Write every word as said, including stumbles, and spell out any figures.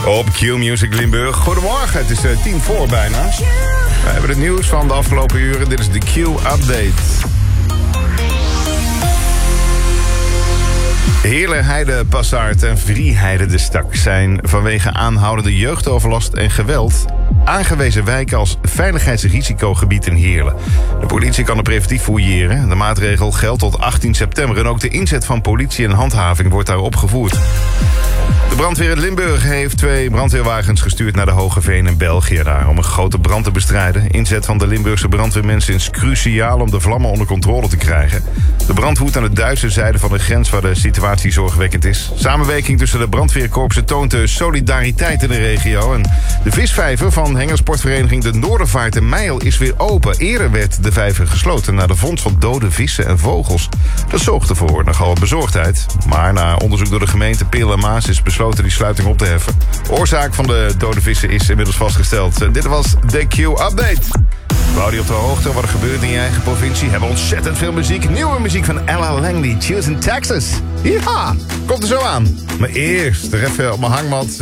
Op Q-Music Limburg. Goedemorgen, het is uh, tien voor bijna. We hebben het nieuws van de afgelopen uren. Dit is de Q-update. Heerlen, Heide, Passaert en Vrieheide de Stak zijn vanwege aanhoudende jeugdoverlast en geweld aangewezen wijken als veiligheidsrisicogebied in Heerlen. De politie kan er preventief fouilleren. De maatregel geldt tot achttien september en ook de inzet van politie en handhaving wordt daar opgevoerd. De brandweer in Limburg heeft twee brandweerwagens gestuurd naar de Hogeveen in België daar om een grote brand te bestrijden. Inzet van de Limburgse brandweermensen is cruciaal om de vlammen onder controle te krijgen. De brand woedt aan de Duitse zijde van de grens waar de situatie zorgwekkend is. Samenwerking tussen de brandweerkorpsen toont de solidariteit in de regio. En de visvijver van hengersportvereniging De Noordervaart in Meijel is weer open. Eerder werd de vijver gesloten na de vondst van dode vissen en vogels. Dat zorgde voor nogal wat bezorgdheid. Maar na onderzoek door de gemeente Peel en Maas is besloten die sluiting op te heffen. De oorzaak van de dode vissen is inmiddels vastgesteld. Dit was de Q-update. We houden je op de hoogte wat er gebeurt in je eigen provincie. Hebben ontzettend veel muziek. Nieuwe muziek van Ella Langley, Choose in Texas. Ja, komt er zo aan. Maar eerst er even op mijn hangmat